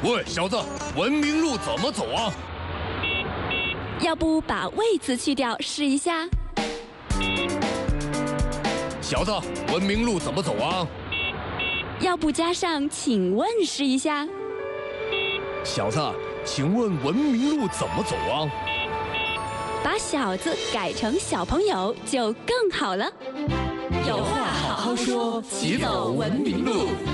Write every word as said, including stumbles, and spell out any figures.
喂，小子，文明路怎么走啊？ 要不把“喂”字去掉试一下？ 小子，文明路怎么走啊？ 要不加上“请问”试一下？ 小子，请问文明路怎么走啊？ 把“小”字改成“小朋友”就更好了。 有话好好说，齐走文明路。